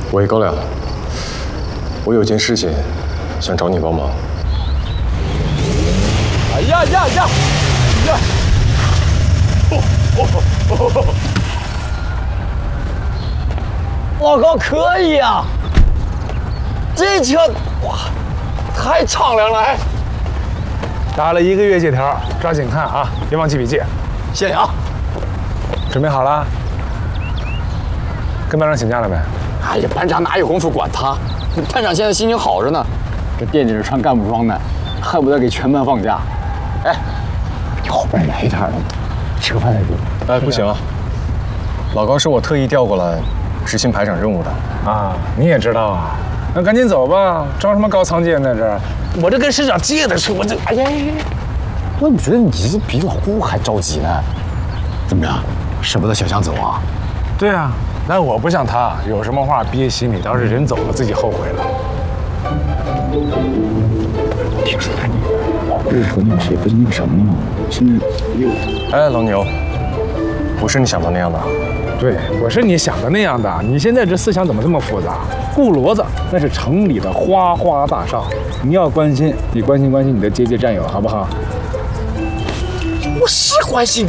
喂，高粱，我有件事情想找你帮忙。 哎呀！老高可以啊，这车哇，太敞亮了！哎， 打了1个月借条，抓紧看啊，别忘记笔记。 谢谢啊。 准备好了？跟班长请假了没？ 哎呀，班长哪有功夫管他？班长现在心情好着呢，这惦记着穿干部装呢，恨不得给全班放假。哎，后边来一点的，吃个饭再说。 哎，不行啊，老高是我特意调过来执行排长任务的。 啊，你也知道啊？那赶紧走吧，装什么高仓健在这儿？我这跟师长借的车，我这……哎呀， 我怎么觉得你这比老顾还着急呢？怎么样，舍不得小强走啊？ 对啊，但我不像他，有什么话憋心里，到时人走了自己后悔了。 听说他老顾和那个谁不是那个什么吗？现在又…… 哎，老牛，不是你想的那样的。 对，我是你想的那样的。你现在这思想怎么这么复杂？顾骡子那是城里的花花大少，你要关心，你关心你的阶级战友，好不好？ 我是关心。